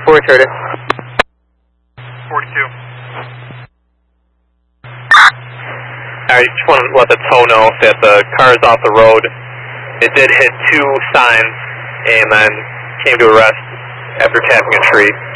Forward turret. 42. Alright, just want to let the tow know that the car is off the road. It did hit 2 signs and then came to a rest after tapping a tree.